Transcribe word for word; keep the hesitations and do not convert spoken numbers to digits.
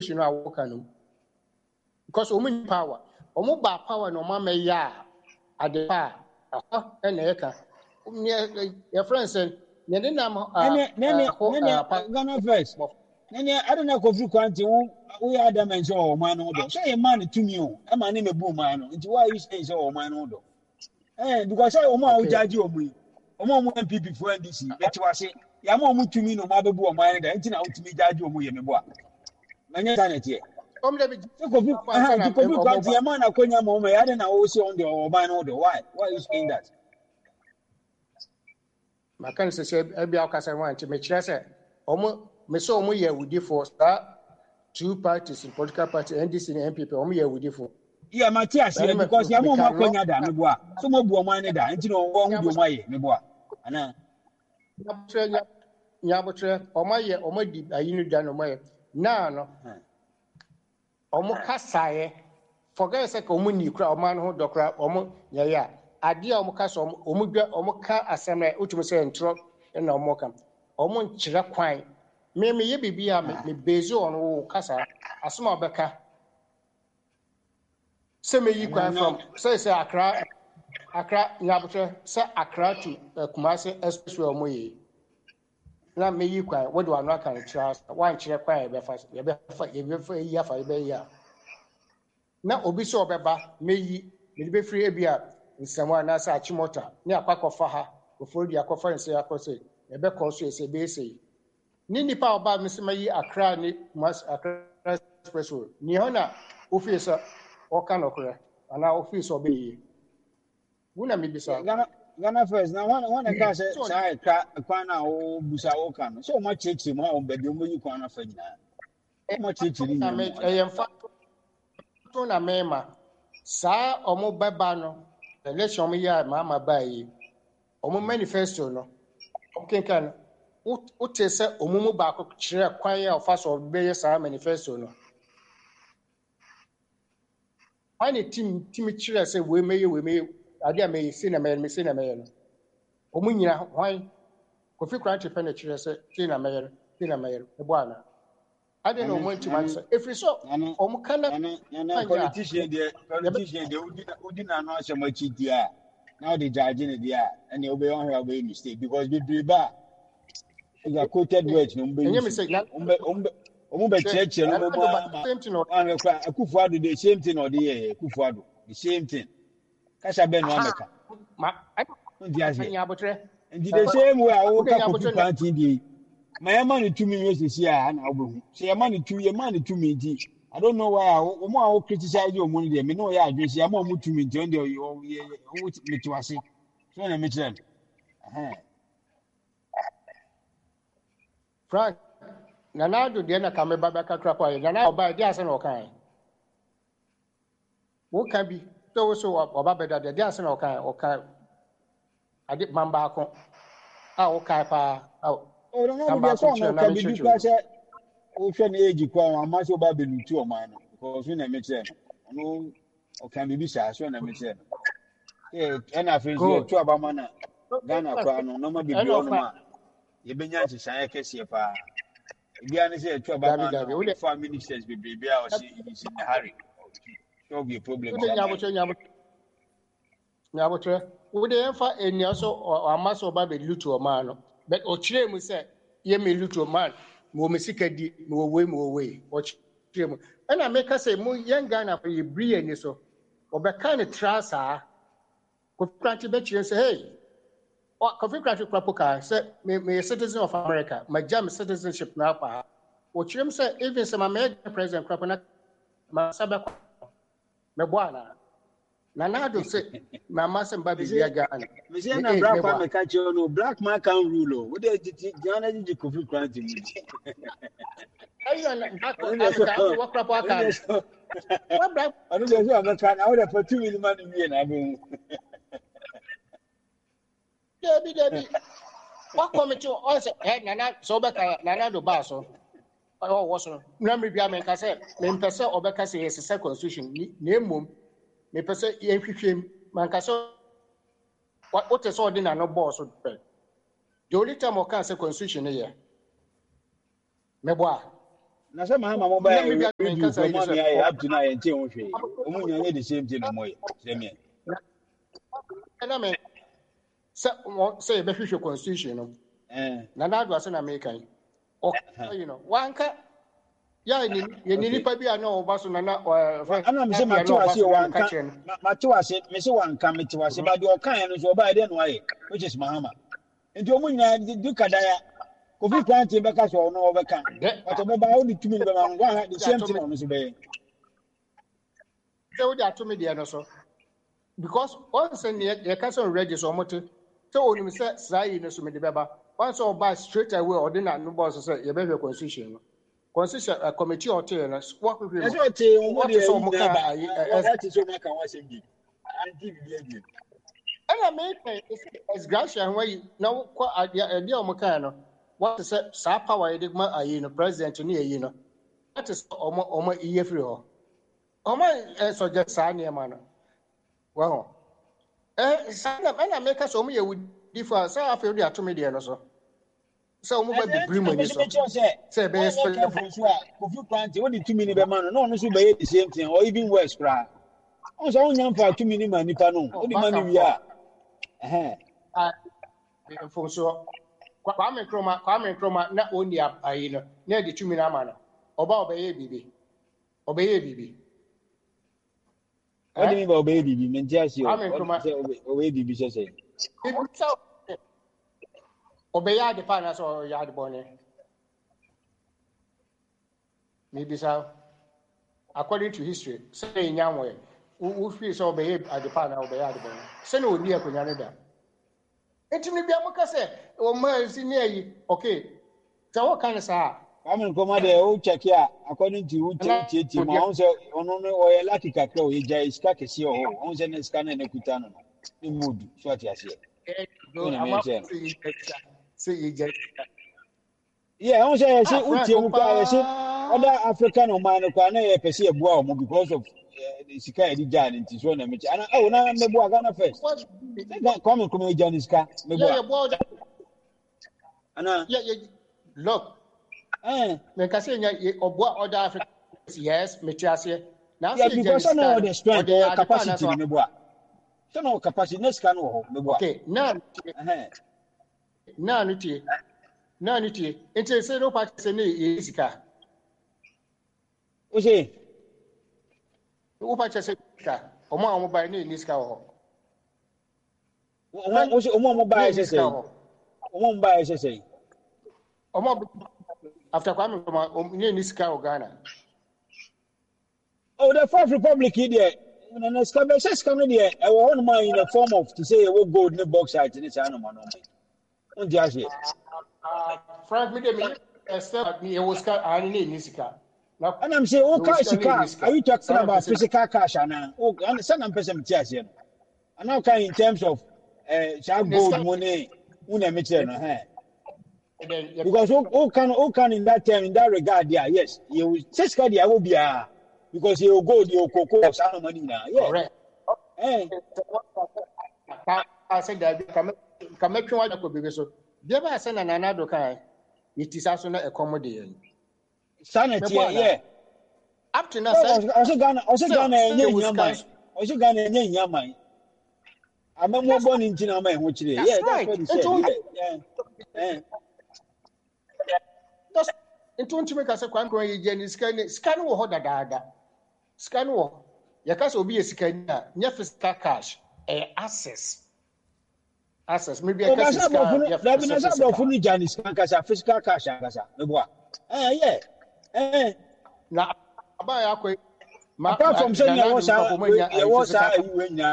constitution a woka no because omu power omu ba power no ma meya ade pa ah na yeka your friend said nyene nam nene nene nene Ghana first nene adana kofi kwanti wo we adam enso o man no do so e man to me o e man ne mebu man no nti why you say so o man no do eh because say o ma o jaji o mu o ma o mu M P P for N D C bet wase ya ma o mu tumi no ma bebu o man da nti na o tumi jaji o mu ye mebo a manya tanet ye om de bi kofi ah kofi kwanti e man na konya ma o ma ya de na o say on the o man no do why why you saying that makan se se ebi akasa wan ti me kire se omo me so omo ye wudi for that two parties in political party N D C and M P P omo ye wudi for yeah Matthias here because ya mo ma konya da me bo a so mo bu o man ne da nti no wo hu do mo aye me bo a ana nya nya botre omo ye omo di ayinu da no mo ye na no omo kasaye forget say ko omo ni kura omo no ho dokra omo ye ya ade a omo kasa omo dwa omo ka aseme utumi say ntro na omo kam omo nkyere kwan me me ye bibia me bezo on wo kasa asoma obeka se me yi kwan from say say Accra Accra nyabotre say Accra to Kumasi expressway omo yi na me yi kwan wo do anu aka nkyere wan kyere kwan ye be fa ye be fa ye be fa yi afa ye be ya na obi so obeba me yi me be free ebia nsamo na sa achimota ni akwakofa ha ofori akwafa nse akose ebe ko so ese be ese ni nipa oba mesema yi Accra ni mas Accra expressway ni hona office oka nokora ana office obeyi wuna me bisa Ghana Ghana first na one one ka say sai ka kwan na o busa o kan so mo chechi mo o be bi mo yi kwan na fa nyina mo chechi ni na me eyemfa to na mema sa omo beba no election mo ya mama bayi omo manifesto no okenkan o te se omumu ba ko kire kwan ya ofa so be ye sa manifesto no ani tim tim kire se we meye we meye ade a meye se na meye me se na meye no omu nyina hwan Kofi Kranti pe na kire se se na meye se na meye e bo ana ade no mo ntima so efri so omu kana na politician dey politician dey udi na no asem achiti a now the judge ne dia and you be on here be mistake because we be ba is a quoted words no be umbe umbe umbe churchill no bo an kwa Akufo-Addo the same thing or the Akufo-Addo the same thing kasha ben no ameka ma ndi ase anya abotre ndi the same way a wo ka Kofi Kranti di my man to me we see ah na obehu say your man to your man to me di I don't know why o mo a criticize your money there me no ya adwen say am o to me ndi o o me to ase so na me tell eh Frank Nanado de na kame baba kakra kwa na oba de ase na okan wo ka bi to so oba beda de de ase na okan okan ade mamba ko a wo kai pa o no no be so no ka bi bi kwa se o hwe na eji kwa ama so ba belu tu o man no because we na me tell no o kan bi bi sha so na me tell eh na friends you tu aba man na Ghana kwa no no ma bi bi ono ma ye benya nchisan kese pa bia ne say tu aba man no for ministers be be bia o say is in a hurry so be a problem nyabotre wo de enfa enia so ama so ba belu tu o man no but o kire mu say ye me lu tu o man mo me sika di mo we mo we o kire mu na make say mo young Ghana for ye brie ni so obeka ne trasa ko Kranti be kire say hey o Kofi Kranti kwapoka say me me citizen of America my jam citizenship na pa o kire mu say even say my president kwapona ma sabe me boana Nanado say mama sem ba bibia Ghana me say na black man me catch you no black man can rule o we dey Ghana ji Kofi Kranti mu ayo na back work crop aka what black I don't know so America na we dey for two million man we na be Debi debi what committee o say eh nana so be ka Nanado ba so o wo so na me bia me ka say me mpese obeka say yes say constitution na emom me pese ye hwehwem man ka so what is all din na no boss so pe the only time o can say constitution here me boa Na say Mahama mobile review from mommy I up to now and tell you. Omunya the same thing no more. Say me. Na me say say be hwehwe constitution no. Eh. Na na do ase na me kan. Okay, you know, one ka ya ni ni nipa bi ana oba so na na ana me say ma to ase one ka ma to ase me say one ka me to ase ba de o kan no so oba e de no aye which is Mahama. Nti omunya du kadaya Kofi Kwanti beka so no obeka. But oba o di tumi be ma ngwa the same thing on so be. Say we dey to me there no so. Because once in the council ready so much so oni me say sai no so me de beba. Once oba straight away or dey na no boss say ye be hwe constitution no. Constitution uh, committee or tell us what we want. What is so much what is so much can say bi. Anti bi again. And I make as gracia where now kwa idea o muka no. What is sa power e ma ayi no president ni ayi no. That is omo omo iye free ho. Omo suggest sa na ma no. Wow. Eh sa na na make us omo ye wudi for sa afi do atomi de no so. So omo ba bibiri money so. Say be spell for so a Kofi Kwanti what the two minute be man no no so be the same thing or even worse cry. On so on yam for two minute man nipa no. O di man wi a. Eh. Ah for so Kwame Nkrumah Kwame Nkrumah na oni ayi no na de tumi na ama no oba obeye bibi obeye bibi what do you mean by obeye bibi me ntia si o obeye bibi se se obeye ade pa na so ya ade bone maybe so according to history say nyanwe who feel so obeye ade pa na obeye ade bone say no oni akonya ne da Etimi bia muka say o ma si ni ayi okay so what kind of say Kwame Nkrumah de o check here according to who check check ma on say ono no o ye lucky kakra o ye jai iska kesi o ho on say na iska na kuta no ni mood so ati ase say ye jai yeah on say say utie mu kwa say other African o man kwa na ye pese ebua o mo because of the sika e di jan nti so na mechi ana oh na mebu aga na first Kwame Nkrumah e jan sika mebu ana yeah yeah look eh me ka say nya obu other Africa yes mechi ase na say because no the strength or capacity ni mebu so no capacity na sika no ho mebu okay now eh now ni tie now ni tie enti say no part say ni sika o say Upa chese ka omo omo ba ni ni ska ho omo omo omo ba chese omo omo ba chese omo after Kwame Nkrumah ni ni ska o Ghana oh the Fourth Republic there na na ska be ska no there e wo no man in the form of to say we gold ni box out ni cha no man no on dia she Frank me dey me esther ni e wo ska ani ni ni ska and I'm saying, oh, cash, are you talking about physical cash? And oh, understand, I'm person here. And now, can in terms of uh, gold money, una meter, because oh, can oh, can in that term, in that regard, yeah, yes, you say, I will be a because you go, you cocoa, some money now, yeah. Eh, I said that come make you want to be so. Never send another kind. It is also not accommodate. Sanity, yeah. Up to now, also Ghana, also Ghana, also Ghana, and Yaman. I'm more born in Tinama, which is, yeah, that's what he said. Yeah, that's it. Don't make us a quantum again. Scan, scan, or hold a dada. Scan, or your case will be a scan, Nefis cash, a access. Access, maybe a cash. There be no funny Janis, a physical cash, ah, yeah. Eh, now, apart from saying, I was a